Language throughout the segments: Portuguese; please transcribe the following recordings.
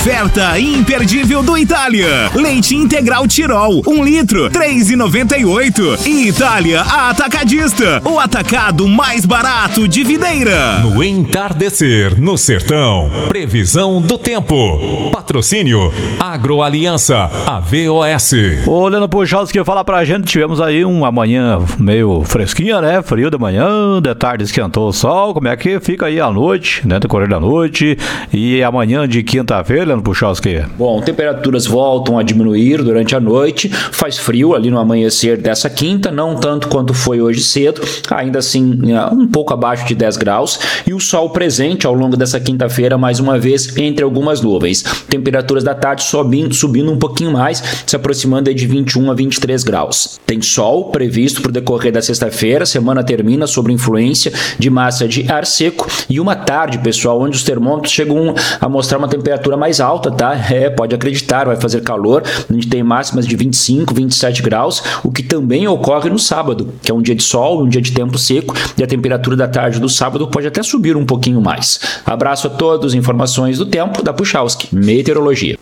Oferta imperdível do Itália. Leite integral Tirol, 1 litro, 3,98. E Itália Atacadista, o atacado mais barato de Videira. No entardecer, no sertão. Previsão do tempo. Patrocínio Agroaliança, AVOS. Ô, Leandro Puchalski, falar pra gente, tivemos aí uma manhã meio fresquinha, né? Frio de manhã, de tarde esquentou o sol. Como é que fica aí a noite, né? Decorrer da noite e amanhã de quinta-feira, Leandro Puchalski? Bom, temperaturas voltam a diminuir durante a noite. Faz frio ali no amanhecer dessa quinta, não tanto quanto foi hoje cedo, ainda assim um pouco abaixo de 10 graus. E o sol presente ao longo dessa quinta-feira, mais uma vez, entre algumas nuvens. Temperaturas da tarde subindo um pouquinho mais, se aproximando de 21 a 23 graus. Tem sol previsto para o decorrer da sexta-feira, a semana termina sob influência de massa de ar seco e uma tarde, pessoal, onde os termômetros chegam a mostrar uma temperatura mais alta, tá? Pode acreditar, vai fazer calor, a gente tem máximas de 25, 27 graus, o que também ocorre no sábado, que é um dia de sol, um dia de tempo seco, e a temperatura da tarde do sábado pode até subir um pouquinho mais. Abraço a todos, informações do tempo da Puchalski, Meteorologia.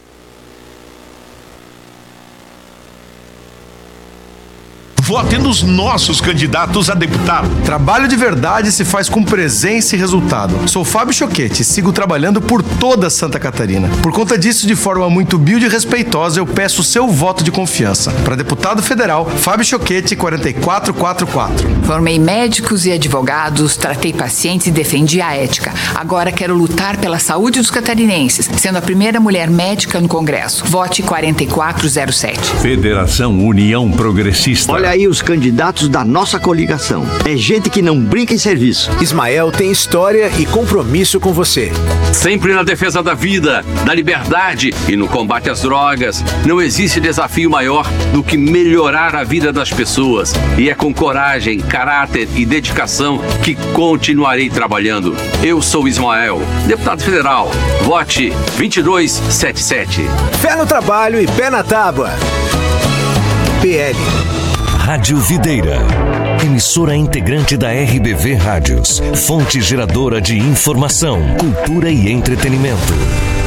Vote nos nossos candidatos a deputado. Trabalho de verdade se faz com presença e resultado. Sou Fábio Choquete e sigo trabalhando por toda Santa Catarina. Por conta disso, de forma muito humilde e respeitosa, eu peço o seu voto de confiança. Para deputado federal, Fábio Choquete, 4444. Formei médicos e advogados, tratei pacientes e defendi a ética. Agora quero lutar pela saúde dos catarinenses, sendo a primeira mulher médica no Congresso. Vote 4407. Federação União Progressista. Olha aí os candidatos da nossa coligação. É gente que não brinca em serviço. Ismael tem história e compromisso com você. Sempre na defesa da vida, da liberdade e no combate às drogas. Não existe desafio maior do que melhorar a vida das pessoas. E é com coragem, caráter e dedicação que continuarei trabalhando. Eu sou Ismael, deputado federal. Vote 2277. Fé no trabalho e pé na tábua. PL. Rádio Videira, emissora integrante da RBV Rádios, fonte geradora de informação, cultura e entretenimento.